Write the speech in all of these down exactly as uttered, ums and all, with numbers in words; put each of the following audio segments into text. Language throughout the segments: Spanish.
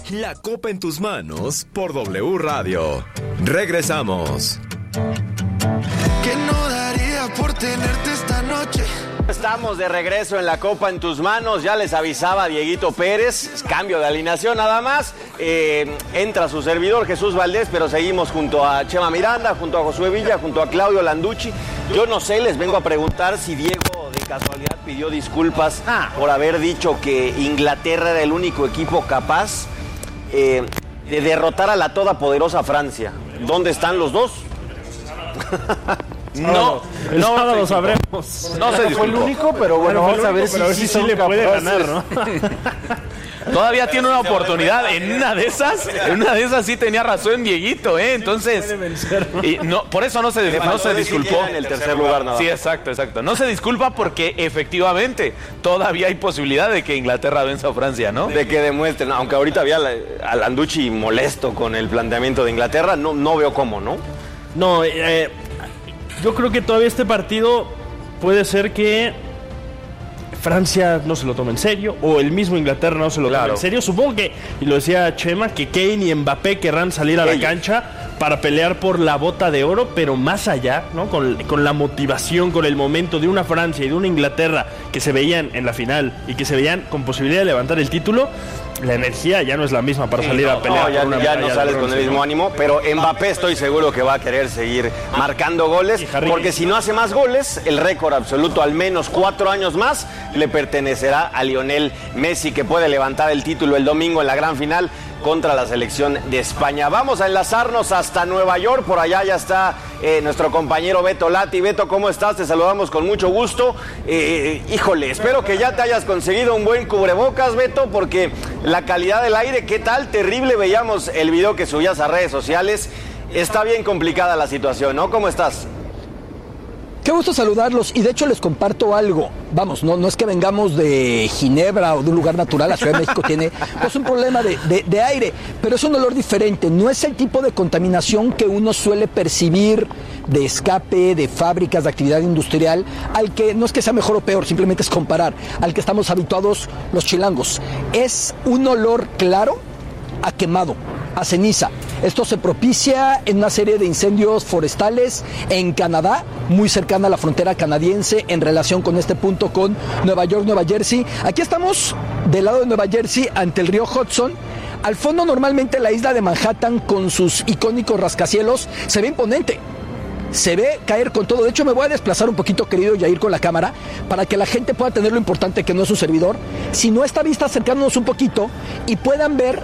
La Copa en tus manos por W Radio. Regresamos. ¿Qué no daría por tenerte esta noche? Estamos de regreso en La Copa en tus manos. Ya les avisaba Dieguito Pérez, cambio de alineación nada más. Eh, entra su servidor Jesús Valdés, pero seguimos junto a Chema Miranda, junto a Josué Villa, junto a Claudio Landucci. Yo no sé, les vengo a preguntar si Diego de casualidad pidió disculpas ah. por haber dicho que Inglaterra era el único equipo capaz eh, de derrotar a la todopoderosa Francia. ¿Dónde están los dos? No, el no, sábado lo sabremos. No sé si fue el único, pero bueno, bueno vamos a ver si, si, si sí le puede ganar, ¿no? Todavía tiene una oportunidad. En una de esas, en una de esas sí tenía razón Dieguito, ¿eh? Entonces, y no, por eso no se, no se disculpó. En el tercer lugar, nada. Sí, exacto, exacto. No se disculpa porque efectivamente todavía hay posibilidad de que Inglaterra venza a Francia, ¿no? De que demuestren, aunque ahorita había a Landucci molesto con el planteamiento de Inglaterra, no, no veo cómo, ¿no? No, eh, yo creo que todavía este partido puede ser que Francia no se lo tome en serio, o el mismo Inglaterra no se lo claro. tome en serio. Supongo que, y lo decía Chema, que Kane y Mbappé querrán salir a la Ellos. cancha para pelear por la bota de oro, pero más allá, ¿no? Con, con la motivación, con el momento de una Francia y de una Inglaterra que se veían en la final y que se veían con posibilidad de levantar el título, la energía ya no es la misma para salir no, a pelear. No, ya, por una ya no sales bronce, con el mismo ¿no? ánimo, pero Mbappé estoy seguro que va a querer seguir marcando goles, porque si no hace más goles, el récord absoluto, al menos cuatro años más, le pertenecerá a Lionel Messi, que puede levantar el título el domingo en la gran final contra la selección de España. Vamos a enlazarnos hasta Nueva York, por allá ya está eh, nuestro compañero Beto Lati. Beto, ¿cómo estás? Te saludamos con mucho gusto. Eh, híjole, espero que ya te hayas conseguido un buen cubrebocas, Beto, porque la calidad del aire, ¿qué tal? Terrible, veíamos el video que subías a redes sociales. Está bien complicada la situación, ¿no? ¿Cómo estás? Qué gusto saludarlos, y de hecho les comparto algo. Vamos, no, no es que vengamos de Ginebra o de un lugar natural. La Ciudad de México tiene pues un problema de, de, de aire, pero es un olor diferente. No es el tipo de contaminación que uno suele percibir de escape, de fábricas, de actividad industrial, al que no es que sea mejor o peor, simplemente es comparar, al que estamos habituados los chilangos. Es un olor claro a quemado, a ceniza. Esto se propicia en una serie de incendios forestales en Canadá, muy cercana a la frontera canadiense, en relación con este punto con Nueva York, Nueva Jersey. Aquí estamos del lado de Nueva Jersey, ante el río Hudson. Al fondo, normalmente la isla de Manhattan, con sus icónicos rascacielos, se ve imponente. Se ve caer con todo. De hecho, me voy a desplazar un poquito, querido Yair, con la cámara, para que la gente pueda tener lo importante que no es su servidor, sino esta vista, acercándonos un poquito y puedan ver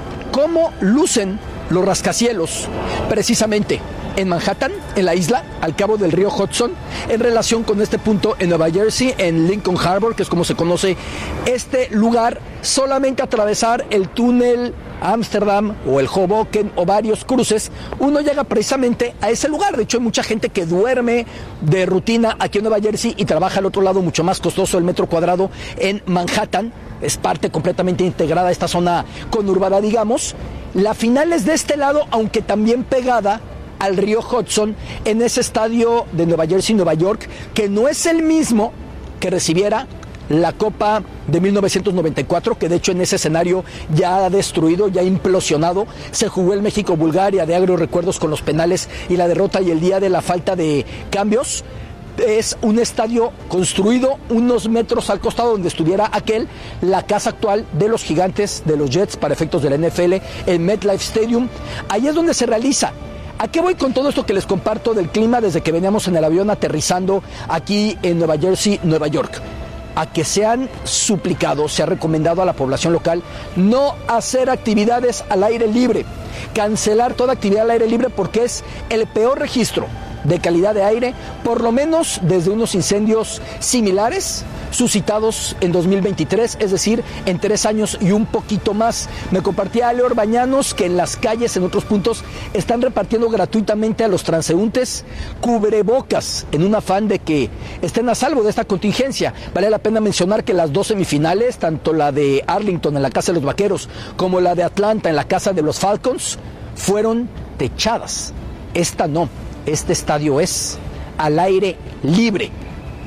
cómo lucen los rascacielos precisamente en Manhattan, en la isla, al cabo del río Hudson, en relación con este punto en Nueva Jersey, en Lincoln Harbor, que es como se conoce este lugar. Solamente atravesar el túnel Ámsterdam o el Hoboken o varios cruces, uno llega precisamente a ese lugar. De hecho, hay mucha gente que duerme de rutina aquí en Nueva Jersey y trabaja al otro lado, mucho más costoso el metro cuadrado, en Manhattan. Es parte completamente integrada a esta zona conurbada, digamos. La final es de este lado, aunque también pegada al río Hudson, en ese estadio de Nueva Jersey, Nueva York, que no es el mismo que recibiera la Copa de mil novecientos noventa y cuatro, que de hecho en ese escenario ya ha destruido, ya ha implosionado. Se jugó el México-Bulgaria de agrios recuerdos, con los penales y la derrota, y el día de la falta de cambios. Es un estadio construido unos metros al costado donde estuviera aquel, la casa actual de los Gigantes, de los Jets, para efectos de la N F L, el MetLife Stadium. Ahí es donde se realiza. ¿A qué voy con todo esto que les comparto del clima desde que veníamos en el avión aterrizando aquí en Nueva Jersey, Nueva York? A que se han suplicado, se ha recomendado a la población local no hacer actividades al aire libre, cancelar toda actividad al aire libre, porque es el peor registro de calidad de aire, por lo menos desde unos incendios similares suscitados en dos mil veintitrés, es decir, en tres años y un poquito más. Me compartía Ale Orbañanos que en las calles, en otros puntos, están repartiendo gratuitamente a los transeúntes cubrebocas, en un afán de que estén a salvo de esta contingencia. Vale la pena mencionar que las dos semifinales, tanto la de Arlington en la casa de los Vaqueros como la de Atlanta en la casa de los Falcons, fueron techadas. Esta no. Este estadio es al aire libre.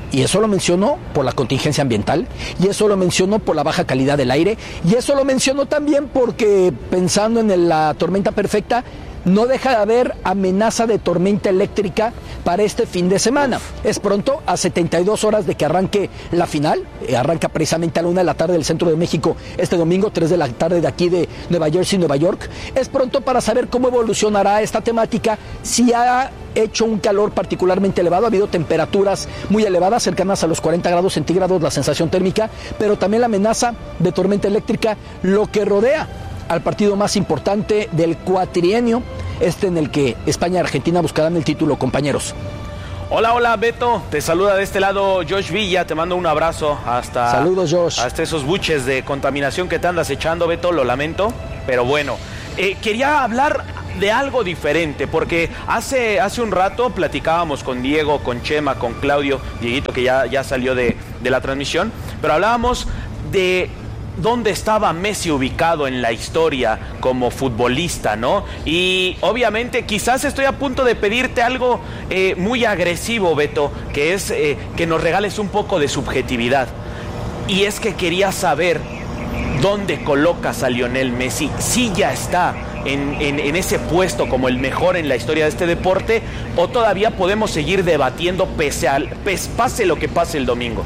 Y eso lo menciono por la contingencia ambiental, y eso lo menciono por la baja calidad del aire, y eso lo menciono también porque, pensando en la tormenta perfecta, no deja de haber amenaza de tormenta eléctrica para este fin de semana. Es pronto, a setenta y dos horas de que arranque la final, eh, arranca precisamente a la una de la tarde del centro de México este domingo, tres de la tarde de aquí de Nueva Jersey, Nueva York. Es pronto para saber cómo evolucionará esta temática, si ha hecho un calor particularmente elevado, ha habido temperaturas muy elevadas, cercanas a los cuarenta grados centígrados la sensación térmica, pero también la amenaza de tormenta eléctrica, lo que rodea al partido más importante del cuatrienio, este en el que España y Argentina buscarán el título, compañeros. Hola, hola, Beto, te saluda de este lado Josh Villa, te mando un abrazo hasta... Saludos, Josh. Hasta esos buches de contaminación que te andas echando, Beto, lo lamento, pero bueno. Eh, quería hablar de algo diferente, porque hace, hace un rato platicábamos con Diego, con Chema, con Claudio, Dieguito que ya, ya salió de, de la transmisión, pero hablábamos de dónde estaba Messi ubicado en la historia como futbolista, ¿no? Y obviamente quizás estoy a punto de pedirte algo eh, muy agresivo, Beto, que es eh, que nos regales un poco de subjetividad. Y es que quería saber dónde colocas a Lionel Messi, si ya está en, en, en ese puesto como el mejor en la historia de este deporte, o todavía podemos seguir debatiendo pese al, pese, pase lo que pase el domingo.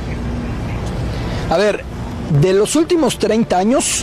A ver, de los últimos treinta años,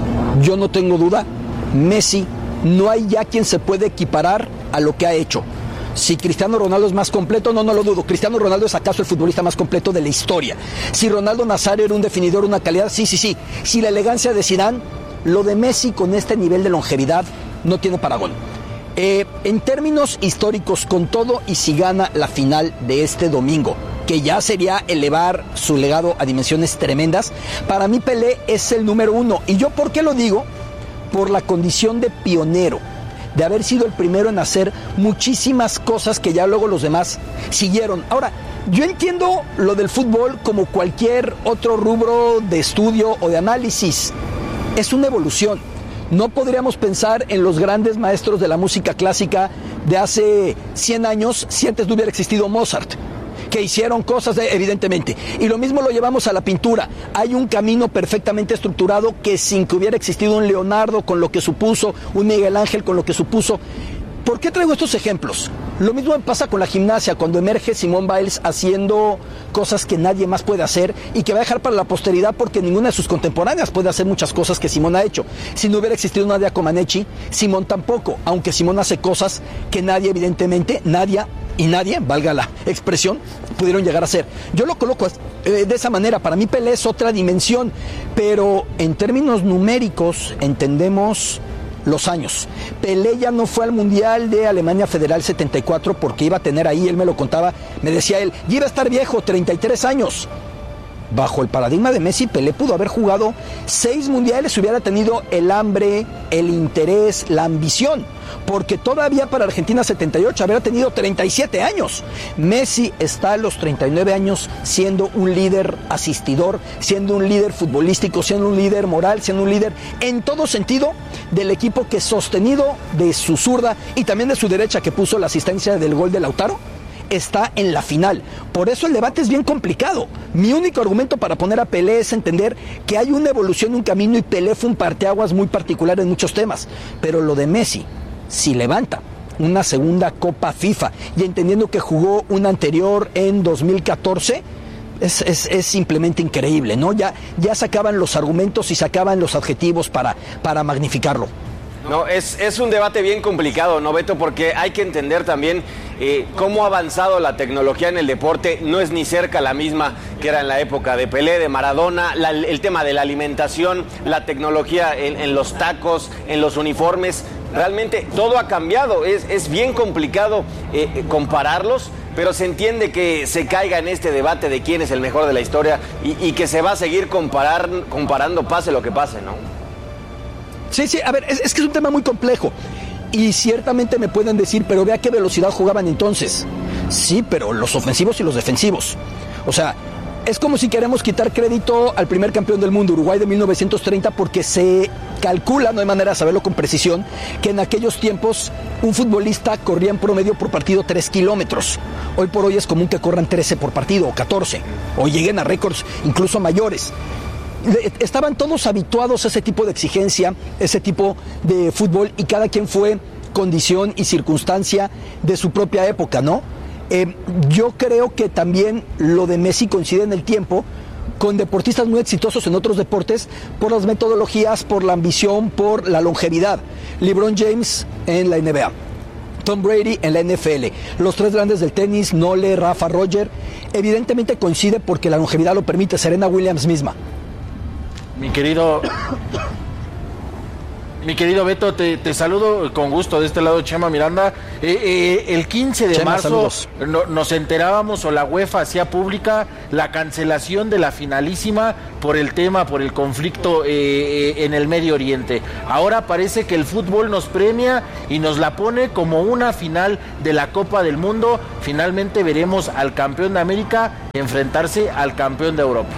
yo no tengo duda, Messi, no hay ya quien se puede equiparar a lo que ha hecho. Si Cristiano Ronaldo es más completo, no, no lo dudo. Cristiano Ronaldo es acaso el futbolista más completo de la historia. Si Ronaldo Nazario era un definidor, una calidad, sí, sí, sí. Si la elegancia de Zidane, lo de Messi con este nivel de longevidad no tiene paragón. Eh, en términos históricos, con todo y si gana la final de este domingo, que ya sería elevar su legado a dimensiones tremendas, para mí Pelé es el número uno. ¿Y yo por qué lo digo? Por la condición de pionero, de haber sido el primero en hacer muchísimas cosas que ya luego los demás siguieron. Ahora, yo entiendo lo del fútbol como cualquier otro rubro de estudio o de análisis. Es una evolución. No podríamos pensar en los grandes maestros de la música clásica de hace cien años si antes no hubiera existido Mozart, que hicieron cosas de, evidentemente. Y lo mismo lo llevamos a la pintura. Hay un camino perfectamente estructurado que sin que hubiera existido un Leonardo con lo que supuso, un Miguel Ángel con lo que supuso. ¿Por qué traigo estos ejemplos? Lo mismo pasa con la gimnasia, cuando emerge Simone Biles haciendo cosas que nadie más puede hacer y que va a dejar para la posteridad porque ninguna de sus contemporáneas puede hacer muchas cosas que Simone ha hecho. Si no hubiera existido Nadia Comaneci, Simone tampoco, aunque Simone hace cosas que nadie, evidentemente, Nadia y nadie, valga la expresión, pudieron llegar a hacer. Yo lo coloco eh, de esa manera. Para mí Pelé es otra dimensión, pero en términos numéricos entendemos los años. Pelé ya no fue al Mundial de Alemania Federal setenta y cuatro porque iba a tener ahí, él me lo contaba, me decía él, ya iba a estar viejo, treinta y tres años. Bajo el paradigma de Messi, Pelé pudo haber jugado seis mundiales si hubiera tenido el hambre, el interés, la ambición, porque todavía para Argentina setenta y ocho habría tenido treinta y siete años. Messi está a los treinta y nueve años siendo un líder asistidor, siendo un líder futbolístico, siendo un líder moral, siendo un líder en todo sentido del equipo que, sostenido de su zurda y también de su derecha, que puso la asistencia del gol de Lautaro, está en la final. Por eso el debate es bien complicado. Mi único argumento para poner a Pelé es entender que hay una evolución, un camino, y Pelé fue un parteaguas muy particular en muchos temas. Pero lo de Messi, si levanta una segunda Copa FIFA y entendiendo que jugó una anterior en dos mil catorce, es, es, es simplemente increíble, ¿no? Ya, ya sacaban los argumentos y sacaban los adjetivos para, para magnificarlo. No, es, es un debate bien complicado, ¿no, Beto? Porque hay que entender también eh, cómo ha avanzado la tecnología en el deporte. No es ni cerca la misma que era en la época de Pelé, de Maradona. La, el tema de la alimentación, la tecnología en, en los tacos, en los uniformes. Realmente todo ha cambiado. Es, es bien complicado eh, compararlos, pero se entiende que se caiga en este debate de quién es el mejor de la historia y, y que se va a seguir comparar, comparando pase lo que pase, ¿no? Sí, sí, a ver, es, es que es un tema muy complejo. Y ciertamente me pueden decir, pero ve a qué velocidad jugaban entonces. Sí, pero los ofensivos y los defensivos. O sea, Es como si queremos quitar crédito al primer campeón del mundo, Uruguay de mil novecientos treinta, porque se calcula, no hay manera de saberlo con precisión, que en aquellos tiempos un futbolista corría en promedio por partido tres kilómetros. Hoy por hoy es común que corran trece por partido o catorce, o lleguen a récords incluso mayores. Estaban todos habituados a ese tipo de exigencia, ese tipo de fútbol, y cada quien fue condición y circunstancia de su propia época, ¿no? Eh, yo creo que también lo de Messi coincide en el tiempo con deportistas muy exitosos en otros deportes por las metodologías, por la ambición, por la longevidad. LeBron James en la N B A, Tom Brady en la N F L, los tres grandes del tenis, Nole, Rafa, Roger, evidentemente coincide porque la longevidad lo permite. Serena Williams misma. Mi querido... Mi querido Beto, te, te saludo con gusto de este lado, Chema Miranda. Eh, eh, el quince de Chema, marzo no, nos enterábamos, o la UEFA hacía pública la cancelación de la finalísima por el tema, por el conflicto eh, en el Medio Oriente. Ahora parece que el fútbol nos premia y nos la pone como una final de la Copa del Mundo. Finalmente veremos al campeón de América enfrentarse al campeón de Europa.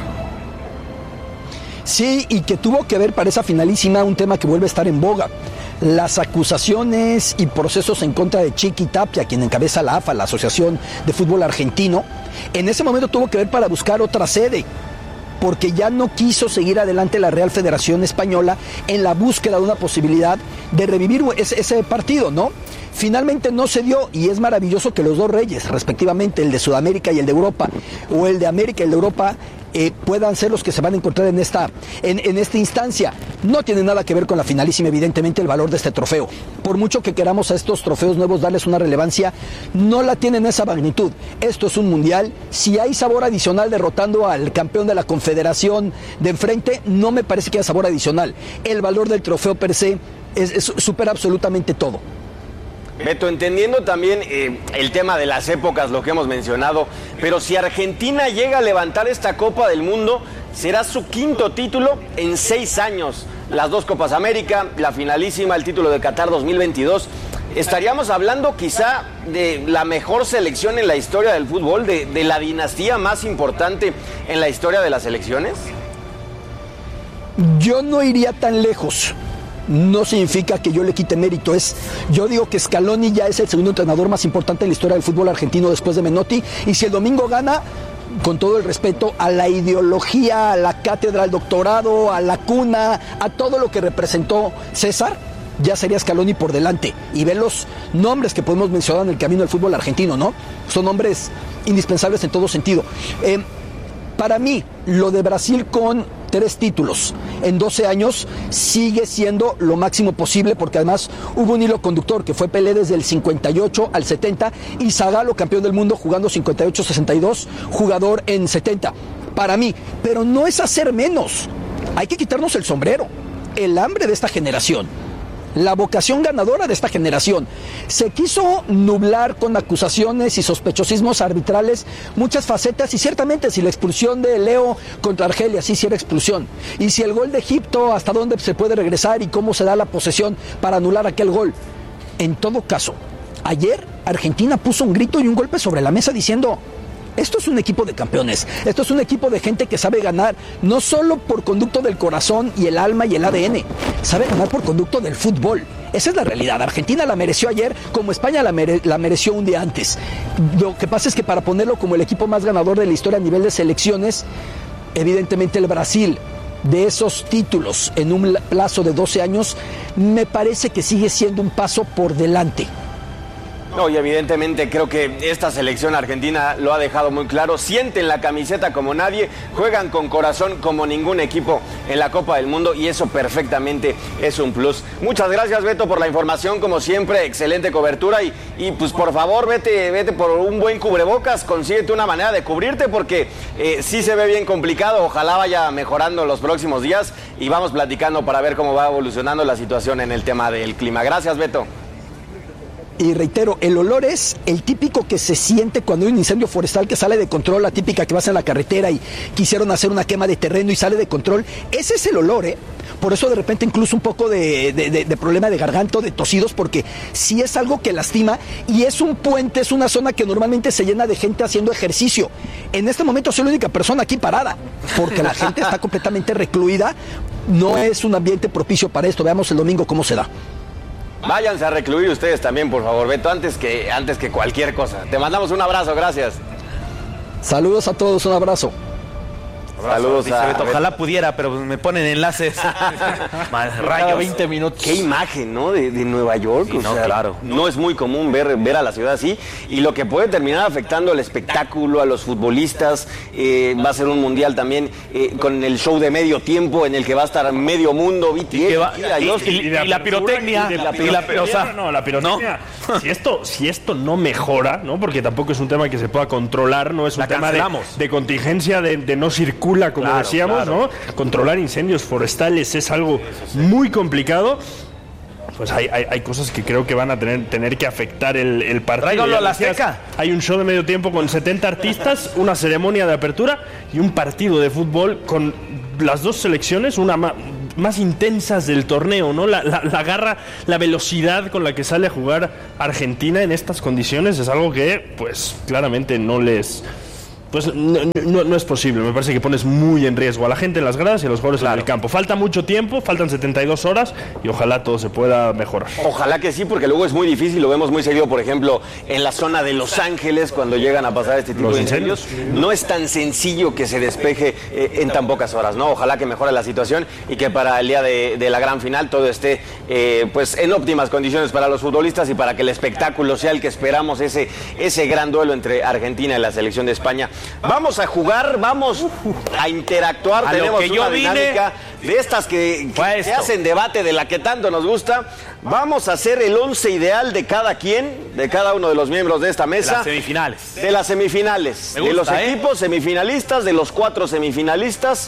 Sí, y que tuvo que ver para esa finalísima un tema que vuelve a estar en boga: las acusaciones y procesos en contra de Chiqui Tapia, quien encabeza la A F A, la Asociación de Fútbol Argentino. En ese momento tuvo que ver para buscar otra sede, porque ya no quiso seguir adelante la Real Federación Española en la búsqueda de una posibilidad de revivir ese, ese partido, ¿no? Finalmente no se dio, y es maravilloso que los dos reyes, respectivamente el de Sudamérica y el de Europa, o el de América y el de Europa, eh, puedan ser los que se van a encontrar en esta, en, en esta instancia. No tiene nada que ver con la finalísima, evidentemente, el valor de este trofeo. Por mucho que queramos a estos trofeos nuevos darles una relevancia, no la tienen esa magnitud. Esto es un mundial. Si hay sabor adicional derrotando al campeón de la Confederación de enfrente, no me parece que haya sabor adicional. El valor del trofeo per se es, es, supera absolutamente todo. Beto, entendiendo también eh, el tema de las épocas, lo que hemos mencionado, pero si Argentina llega a levantar esta Copa del Mundo, será su quinto título en seis años. Las dos Copas América, la finalísima, el título de Qatar dos mil veintidós. ¿Estaríamos hablando quizá de la mejor selección en la historia del fútbol, de, de la dinastía más importante en la historia de las selecciones? Yo no iría tan lejos. No significa que yo le quite mérito. Es, yo digo que Scaloni ya es el segundo entrenador más importante en la historia del fútbol argentino después de Menotti, y si el domingo gana, con todo el respeto a la ideología, a la cátedra, al doctorado, a la cuna, a todo lo que representó César, ya sería Scaloni por delante. Y ve los nombres que podemos mencionar en el camino del fútbol argentino, ¿no? Son nombres indispensables en todo sentido. Eh, para mí, lo de Brasil con tres títulos en doce años sigue siendo lo máximo posible, porque además hubo un hilo conductor que fue Pelé desde el cincuenta y ocho al setenta, y Zagallo, campeón del mundo, jugando cincuenta y ocho sesenta y dos, jugador en setenta. Para mí, pero no es hacer menos. Hay que quitarnos el sombrero. El hambre de esta generación, la vocación ganadora de esta generación. Se quiso nublar con acusaciones y sospechosismos arbitrales muchas facetas, y ciertamente si la expulsión de Leo contra Argelia sí, sí era expulsión, y si el gol de Egipto, hasta dónde se puede regresar y cómo se da la posesión para anular aquel gol. En todo caso, ayer Argentina puso un grito y un golpe sobre la mesa diciendo: esto es un equipo de campeones, esto es un equipo de gente que sabe ganar, no solo por conducto del corazón y el alma y el A D N, sabe ganar por conducto del fútbol. Esa es la realidad. Argentina la mereció ayer, como España la, mere la mereció un día antes. Lo que pasa es que para ponerlo como el equipo más ganador de la historia a nivel de selecciones, evidentemente el Brasil, de esos títulos en un plazo de doce años, me parece que sigue siendo un paso por delante. No, y evidentemente creo que esta selección argentina lo ha dejado muy claro. Sienten la camiseta como nadie, juegan con corazón como ningún equipo en la Copa del Mundo, y eso perfectamente es un plus. Muchas gracias, Beto, por la información, como siempre, excelente cobertura, y, y pues por favor vete, vete por un buen cubrebocas, consíguete una manera de cubrirte, porque eh, sí se ve bien complicado. Ojalá vaya mejorando en los próximos días, y vamos platicando para ver cómo va evolucionando la situación en el tema del clima. Gracias, Beto. Y reitero, el olor es el típico que se siente cuando hay un incendio forestal que sale de control, la típica que vas en la carretera y quisieron hacer una quema de terreno y sale de control. Ese es el olor, ¿eh? por eso de repente incluso un poco de, de, de, de problema de garganta, de tosidos, porque sí es algo que lastima y es un puente, es una zona que normalmente se llena de gente haciendo ejercicio. En este momento soy la única persona aquí parada, porque la gente está completamente recluida, no es un ambiente propicio para esto. Veamos el domingo cómo se da. Váyanse a recluir ustedes también, por favor, Beto, antes que, antes que cualquier cosa. Te mandamos un abrazo, gracias. Saludos a todos, un abrazo. Saludos a Beto. Ojalá pudiera, pero me ponen enlaces. Rayos. veinte minutos. Qué imagen, ¿no? De, de Nueva York. Sí, o no, sea, claro. No es muy común ver, ver a la ciudad así. Y lo que puede terminar afectando al espectáculo, a los futbolistas. Eh, va a ser un mundial también eh, con el show de medio tiempo en el que va a estar medio mundo. B T S, va, y, la, y, y, y, la, y la pirotecnia. Y, la, y la, o sea, no, la pirotecnia. ¿No? Si, esto, si esto no mejora, ¿no? Porque tampoco es un tema que se pueda controlar, no es un la tema de, de contingencia, de, de no circula, como claro, decíamos. Claro. ¿No? Controlar incendios forestales es algo muy complicado. Pues hay, hay, hay cosas que creo que van a tener, tener que afectar el, el partido. Tráigalo a la Azteca. Hay un show de medio tiempo con setenta artistas, una ceremonia de apertura y un partido de fútbol con las dos selecciones, una más, más intensas del torneo, ¿no? La, la, la garra, la velocidad con la que sale a jugar Argentina en estas condiciones es algo que, pues, claramente no les... Pues no, no, no es posible, me parece que pones muy en riesgo a la gente en las gradas y a los jugadores claro. en el campo. Falta mucho tiempo, faltan setenta y dos horas y ojalá todo se pueda mejorar. Ojalá que sí, porque luego es muy difícil, lo vemos muy seguido, por ejemplo, en la zona de Los Ángeles, cuando llegan a pasar este tipo los de incendios. incendios. No es tan sencillo que se despeje eh, en tan pocas horas, ¿no? Ojalá que mejore la situación y que para el día de, de la gran final todo esté eh, pues en óptimas condiciones para los futbolistas y para que el espectáculo sea el que esperamos, ese, ese gran duelo entre Argentina y la selección de España. Vamos a jugar, vamos a interactuar, a tenemos que yo una vine, dinámica de estas que, que, que hacen debate, de la que tanto nos gusta. Vamos a hacer el once ideal de cada quien, de cada uno de los miembros de esta mesa. De las semifinales. De las semifinales. Me gusta, de los ¿eh? equipos semifinalistas, de los cuatro semifinalistas.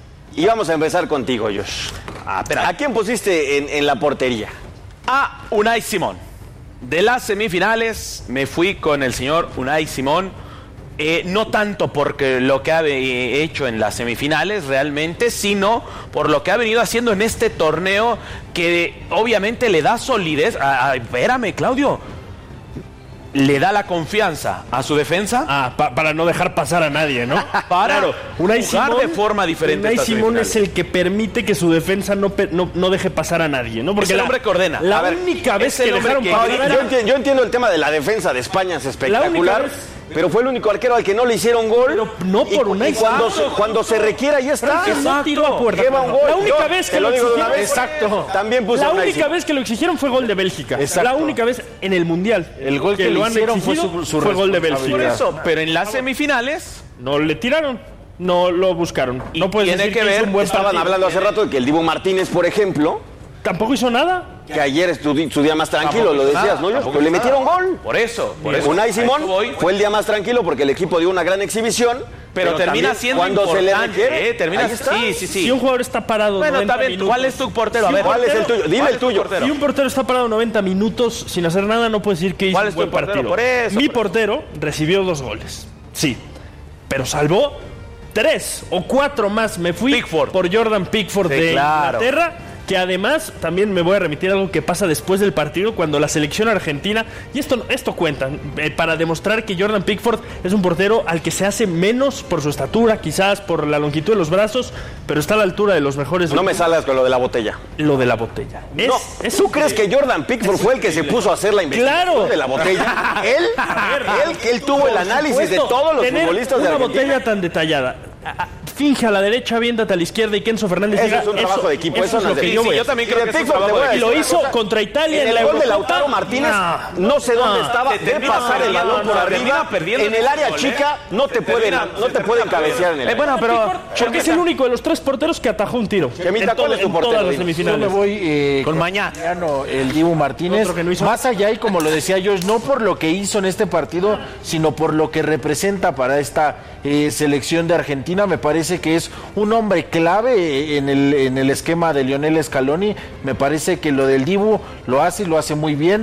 Y vamos a empezar contigo, Josh. Ah, ¿A quién pusiste en, en la portería? A Unai Simón. De las semifinales me fui con el señor Unai Simón. Eh, no tanto porque lo que ha hecho en las semifinales realmente, sino por lo que ha venido haciendo en este torneo que obviamente le da solidez. Ah, espérame, Claudio. Le da la confianza a su defensa. Ah, pa para no dejar pasar a nadie, ¿no? Para claro, Unai jugar Simón, de forma diferente. Unai Simón es el que permite que su defensa no, no, no deje pasar a nadie, ¿no? Porque es el la, hombre que ordena. La ver, única vez que dejaron que pasar... Yo, entiendo, yo entiendo el tema de la defensa de España, es espectacular. Vez... Pero fue el único arquero al que no le hicieron gol. Pero no por y, Unai. Y cuando se, cuando se requiera, ya está. No tiró a puerta. Lleva un gol. La única Yo, vez que lo, lo digo exigieron. Vez, exacto. También puse La Unai única sí. vez que lo exigieron fue gol de Bélgica. Exacto. La única vez en el Mundial. El gol que, que lo han hicieron fue su, su fue gol de Bélgica. Por eso, pero en las semifinales no le tiraron. No lo buscaron. No puedes tiene decir que, que ver. Un buen Estaban partido. hablando hace rato de que el Dibu Martínez, por ejemplo, tampoco hizo nada. Que ayer es tu, su día más tranquilo, tampoco lo decías, nada, ¿no? Pero le metieron nada. gol. Por eso, por eso. Unai Simón fue el día más tranquilo porque el equipo dio una gran exhibición. Pero, pero termina siendo cuando importante, se le requiere, eh, termina, sí, sí, sí. Si un jugador está parado bueno, noventa también, minutos, ¿cuál es tu portero? A si ver, ¿cuál es el tuyo? Dime el tuyo. Si un portero está parado noventa minutos sin hacer nada, no puedes decir que hizo un buen partido. Por eso, Mi por portero recibió dos goles, sí, pero salvó tres o cuatro más. Me fui Pickford. por Jordan Pickford sí, de claro. Inglaterra. Que además también me voy a remitir a algo que pasa después del partido cuando la selección argentina, y esto, esto cuenta, eh, para demostrar que Jordan Pickford es un portero al que se hace menos por su estatura, quizás por la longitud de los brazos, pero está a la altura de los mejores. No me salgas con lo de la botella. Lo de la botella. Es, no, es ¿Tú crees que Jordan Pickford fue el que se puso a hacer la investigación claro. de la botella? Él, él, que él tuvo el análisis de todos los tener futbolistas de una Argentina. botella tan detallada. Finge a la derecha, aviéntate a la izquierda y Kenzo Fernández eso diga, es un trabajo eso, de equipo, eso, eso es no lo es que de yo sí, voy a yo también creo que Pickford, es un trabajo de y lo equipo. hizo contra Italia en en, el la gol de Eurocopa. Lautaro Martínez, no, no sé dónde no, estaba, te de termina pasar el balón por no, arriba, en el área chica, no te pueden, no te pueden cabecear en el área. Eh, bueno, pero porque es el único de los tres porteros que atajó un tiro. Chemita, ¿cuál es tu portero? Todas las Yo semifinales. me voy eh, con Mañá. El Dibu Martínez. Otro que no hizo. Más allá, y como lo decía yo, no por lo que hizo en este partido, sino por lo que representa para esta eh, selección de Argentina. Me parece que es un hombre clave en el, en el esquema de Lionel Scaloni. Me parece que lo del Dibu lo hace y lo hace muy bien.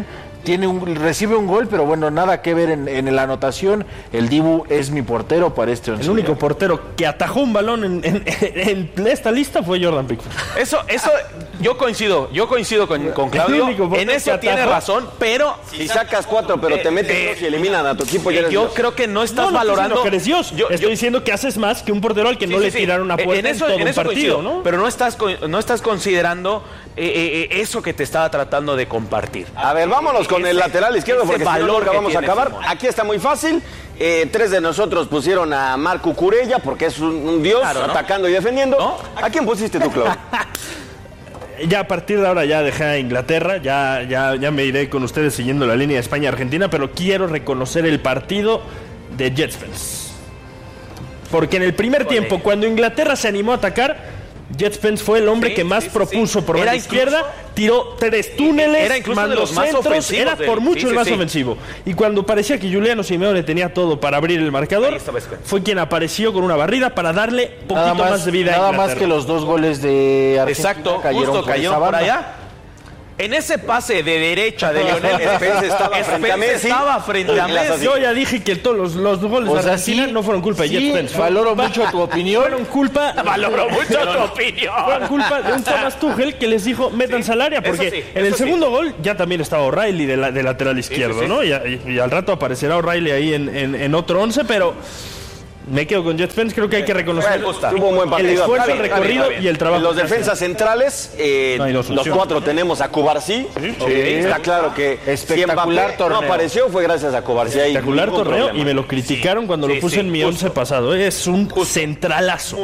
tiene un, recibe un gol, pero bueno, nada que ver en, en la anotación. El Dibu es mi portero para este once. El único portero que atajó un balón en, en, en, en esta lista fue Jordan Pickford. Eso, eso, yo coincido, yo coincido con, con Claudio. En eso tiene razón, pero si sacas cuatro, pero te meten eh, dos y eliminan a tu equipo, ya eh, eres yo Dios. creo que no estás no, no valorando. Estoy diciendo que eres Dios. Yo, estoy yo, diciendo que haces más que un portero al que sí, no sí, le sí. tiraron una puerta en, eso, en todo en un eso partido, coincido, ¿no? Pero no estás, no estás considerando eh, eh, eso que te estaba tratando de compartir. A ver, vámonos con Ese- el lateral izquierdo ese porque si no, valor nunca que vamos a tiene acabar. Simón. Aquí está muy fácil. Eh, tres de nosotros pusieron a Marco Curella porque es un, un dios Claro, ¿no? atacando y defendiendo. ¿No? ¿A quién pusiste tú, Claudio? Ya a partir de ahora ya dejé a Inglaterra, ya, ya, ya me iré con ustedes siguiendo la línea de España-Argentina, pero quiero reconocer el partido de Jet Spence. Porque en el primer Híjole. tiempo, cuando Inglaterra se animó a atacar, Jet Spence fue el hombre Sí, que más sí, sí, propuso sí. por Era la incluso- izquierda, tiró tres túneles, Era incluso de mandó los más centros, ofensivos era del- por mucho sí, el sí, más sí. ofensivo. Y cuando parecía que Juliano Simeone tenía todo para abrir el marcador, Ahí estaba Spence. fue quien apareció con una barrida para darle poquito Nada más, más de vida a nada Inglaterra. más que los dos goles de Argentina Exacto, cayeron justo por cayeron esa por banda. allá. En ese pase de derecha de Lionel Spence estaba frente a Messi. estaba frente a Messi. Yo ya dije que todos los, los goles O de sea, Argentina sí, no fueron culpa de sí, Jet Spence. Fueron valoro culpa- mucho tu opinión. Fueron culpa, Valoro mucho tu opinión. fueron culpa de un Thomas Tuchel que les dijo metan al área, porque eso sí, en el eso sí. segundo gol ya también estaba O'Reilly de, la, de lateral izquierdo, sí. ¿no? Y, y- y al rato aparecerá O'Reilly ahí en, en, en otro once, pero me quedo con Jet Spence. Creo que hay que reconocer Me gusta. Tuvo un buen el partido. esfuerzo, Está el bien, está bien, recorrido está bien. y el trabajo. En los que hace. defensas centrales, eh, No hay dos los opciones. cuatro tenemos a Cubarsí. Está claro que Espectacular si Mbappé torneo. no apareció fue gracias a Cubarsí. Ahí Espectacular ningún torneo problema. y me lo criticaron cuando Sí, lo puse sí, en mi justo. once pasado. Es un centralazo.